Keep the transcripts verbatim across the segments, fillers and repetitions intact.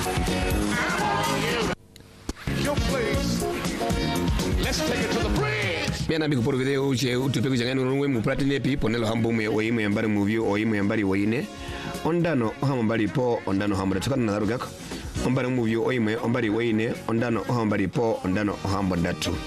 Your place. Let's take it to the bridge. Mena biku por video uche utupeko jangani unwe muprati nepi ponelo hambo ume oime yambari movie oime yambari oine ondano ohambari po ondano hambara tukana nazaru gako ombari movie oime ombari oine ondano ohambari po ondano ohambo datu.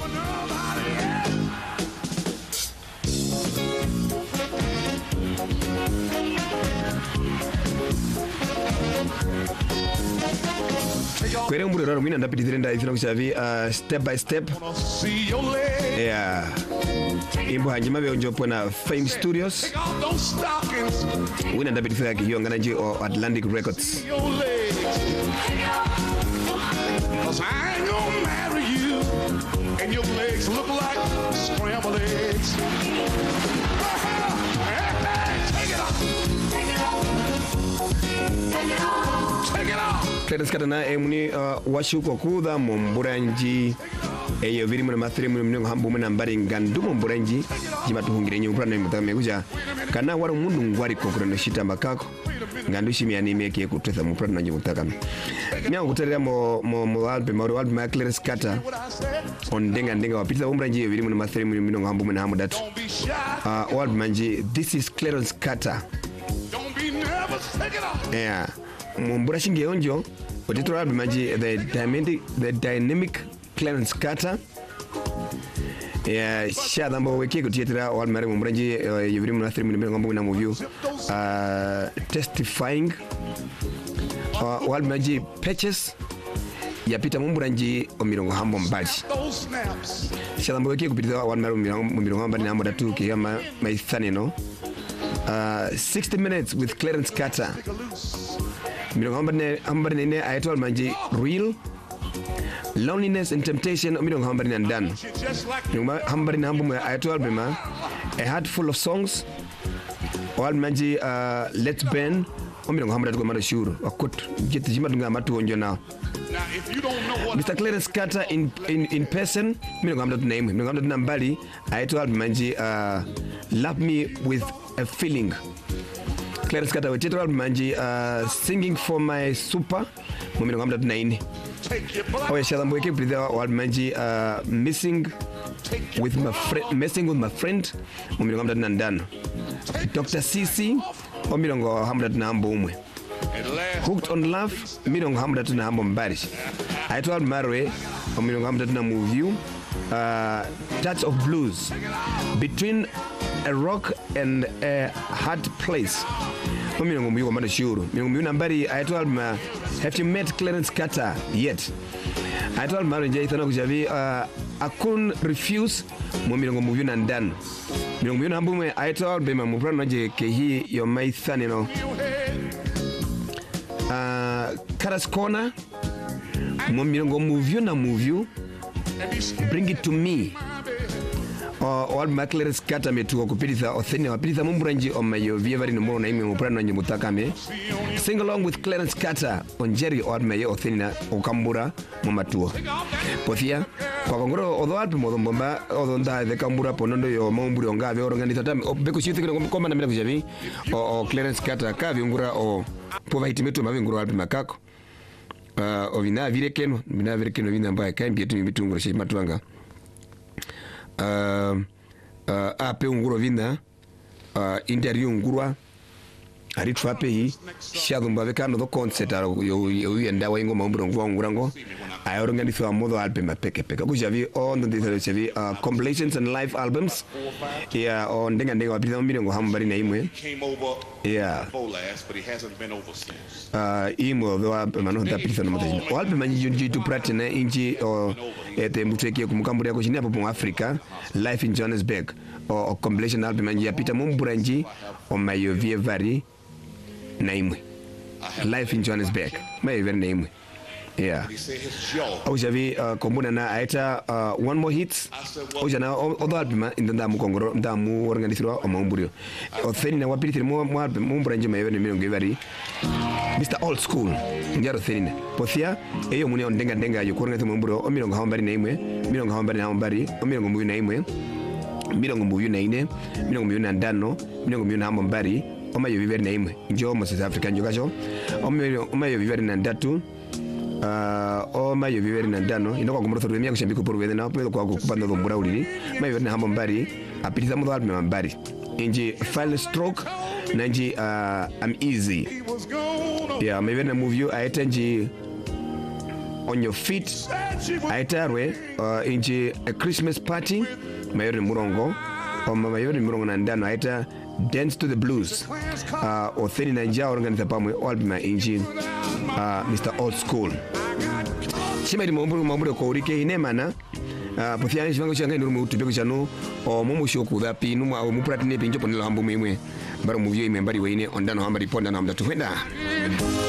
Kwere mburi raro mina ndapiti direnda ifina kuchavi uh, step by step. Yeah. Imbo hanjima be onjo pona Fame Studios. Wina ndapiti fika kiyo nganaji o Atlantic Records. Cause I ain't gonna marry you and your legs look like scrambled eggs. Take it off. Take it off. Take it off. Take it off. Clarence Carter na emuni uh, washuko kuda momburanji eyo viri mwana mathiri mwana hambu mwana mbari ngandu momburanji jima tuhungire nye uprana mutaka mekuja kana waru mundu ngwari kokurano shita makako ngandu shimi anime kie kutwetha muprana nye mutaka miya kutarira mo mo mo albe mauru albe ma Clarence Carter ondenga ndenga wapita umburanji eyo viri mwana mathiri mwana hambu mwana hamu datu uh, albe manji This is Clarence Carter. Don't be nervous, take it off. Yeah. Mumbura shinge onjo otitro album maji the dynamic the dynamic Clarence Carter ya shada mbo weke kutitira album mari mumbura nji yiviri mna three minute ngombo na movie uh testifying uh, album maji Patches ya pita mumbura nji omirongo hambo mbali shada mbo weke kupita album mari omirongo hambo na hambo datu kiyama maithani no uh sixty minutes with Clarence Carter. Mirongo hambari hambari nene ayatol manji Real, Loneliness and Temptation mirongo hambari nandan. Mirongo hambari na hambu ayatol bema A Heart Full of Songs wal manji uh, Let's Burn mirongo hambari tuko mara shuru wakut jeti jima dunga matu onjo na Mister Clarence Carter in in in person mirongo hambari tunaimu mirongo hambari tunambali ayatol manji uh, Love Me With A Feeling. Clarence Carter with title manji uh, Singing For My Super mumino ngamda tunaini oya shada mweke pridha wal manji uh, Missing With My Friend Messing With My Friend mumino ngamda tunandano Doctor C C mumino ngamda tunambo umwe Hooked On Love mumino ngamda tunambo mbarish Aitwal Marwe mumino ngamda tunamuview uh, Touch of Blues Between A Rock and A Hard Place. Mirongo mbiyo mara shuru. Mirongo mbiyo nambari ayatwa alma Have You Met Clarence Carter Yet? Ayatwa alma nje itana kujavi uh, I Couldn't Refuse mirongo mbiyo nandano. Mirongo mbiyo nambume ayatwa alma muprano nje kehi yo maithani no. Uh, Carter's Corner mirongo mbiyo na mbiyo Bring It To Me. Uh, all Clarence Carter metuko kupititha otheni wapititha mumburanji omayo vievari nomoro na ime muprano nje mutakame. Sing along with Clarence Carter on Jerry Omayo otheni na okambura mumatuo. Pothia kwa kongoro odho alpi modho mbomba odho nda the kambura ponondo yo maumburi ongave organiza tami beko shite koma na mena kujavi o Clarence Carter ka viungura o pova hitimetu mavingura alpi makako. Uh, o vina vire keno vina vire keno vina mbaye kaimbi yetu mitungura shi matuanga. Uh, uh, ape unguro vinda uh, interview ungurwa aritwa ape hii shadhu mbawe kano do concert aro yo yo nda wa ingoma umburo ngwa ungurango ayoronganithi wa modo album peke peke kujavi on the details chavi uh, compilations and live albums yeah on ndenga ndenga wapita mirongo hambari na imwe yeah but he hasn't been over since uh imo do mano da pita no mutaji album manji junji tu pratina inji o ete muteke kumukamburi yako chini hapo mu Africa life in Johannesburg o compilation album manji yapita mumburanji o mayo vievari na imwe life in Johannesburg mayo vievari na imwe. Yeah. Ojavi uh, kombuna na aita uh, one more hits. Ojana odo album indanda mu kongoro ndamu organizirwa omamburio. Otheni na wapiti mu mu album mumbura nje mayo ne mirongo ibari. Mister Old School. Njaro theni. Pothia eyo muni ondenga ndenga yo kuorganiza mumburo o mirongo hambari na imwe, mirongo hambari na hambari, o mirongo muyu na imwe, mirongo muyu na ine, mirongo muyu na ndano, mirongo muyu na hambari, o mayo viveri na imwe. Njo mo South Africa njo kacho. O mayo viveri na ndatu. uh, o mayo bibere na ndano ino kwa kumurutha rwemia kushambiko por wethe na pwe kwa kupanda dombura ulili mayo na hamba mbari apitiza mudho album mbari inji File Stroke na inji uh, I'm Easy yeah mayo na move you aita inji On Your Feet aitarwe uh, inji A Christmas Party mayo ni murongo o mayo ni murongo na ndano aita Dance to the Blues uh, o theni na njia organiza pamwe album inji uh, Mister Old School shima di mambo mambo ko urike inemana uh, pothiani shivango changa nduru mutubeko chano o mumu shoku da pinu ma o mupratine pinjo ponela hambo memwe baro muvyo imembari weine ondano hamba riponda na mda tuhenda